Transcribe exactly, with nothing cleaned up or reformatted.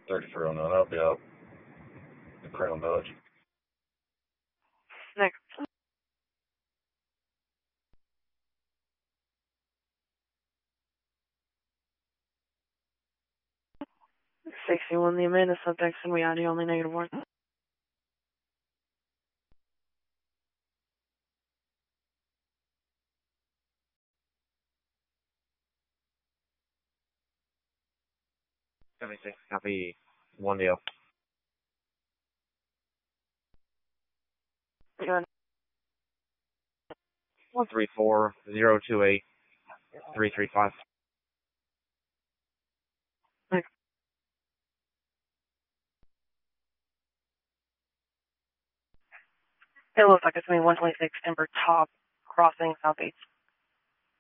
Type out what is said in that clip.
thirty-three oh nine, I'll be out. The Crown Dodge. Next. sixty-one, the Amanda subtext and we I D only negative one. seventy-six, copy one deal. Good. one three four zero two eight three three five. Next. It looks like it's me, one twenty-six Ember Top, crossing southeast.